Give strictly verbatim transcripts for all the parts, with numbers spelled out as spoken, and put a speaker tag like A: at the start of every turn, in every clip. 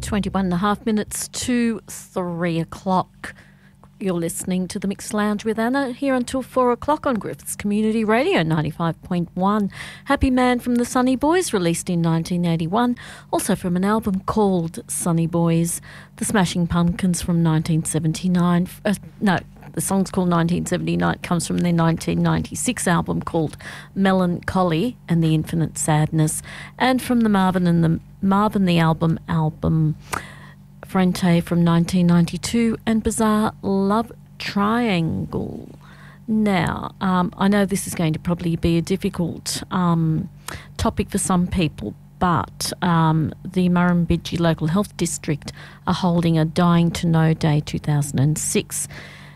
A: twenty-one and a half minutes to three o'clock. You're listening to the Mixed Lounge with Anna here until four o'clock on Griffiths Community Radio ninety-five point one. Happy Man from the Sunny Boys, released in nineteen eighty-one, also from an album called Sunny Boys. The Smashing Pumpkins from nineteen seventy-nine. Uh, no, the song's called nineteen seventy-nine. It comes from their nineteen ninety-six album called Melancholy and the Infinite Sadness. And from the Marvin and the Marvin the Album album Frente from nineteen ninety-two and Bizarre Love Triangle. Now, um, I know this is going to probably be a difficult um, topic for some people, but um, the Murrumbidgee Local Health District are holding a Dying to Know Day two thousand six,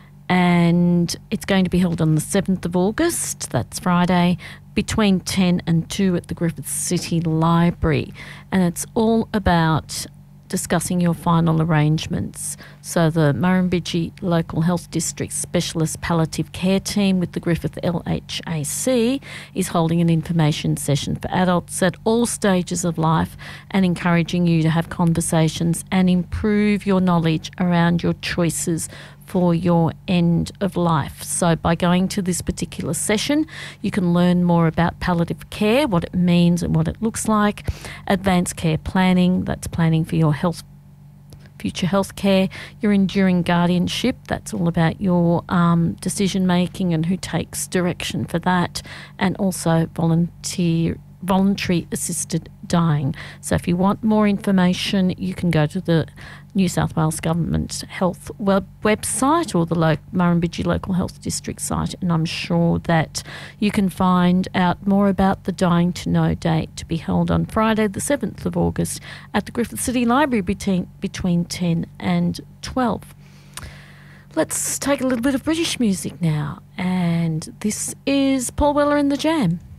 A: and it's going to be held on the seventh of August, that's Friday, between ten and two at the Griffith City Library, and it's all about discussing your final arrangements. So the Murrumbidgee Local Health District Specialist Palliative Care Team with the Griffith L H A C is holding an information session for adults at all stages of life and encouraging you to have conversations and improve your knowledge around your choices for your end of life. So by going to this particular session, you can learn more about palliative care, what it means and what it looks like, advanced care planning, that's planning for your health, future health care, your enduring guardianship, that's all about your um, decision making and who takes direction for that, and also volunteer voluntary assisted dying. So if you want more information, you can go to the New South Wales Government Health web- website or the Lo- Murrumbidgee Local Health District site, and I'm sure that you can find out more about the Dying to Know Day to be held on Friday the seventh of August at the Griffith City Library between, between ten and twelve. Let's take a little bit of British music now, and this is Paul Weller and the Jam.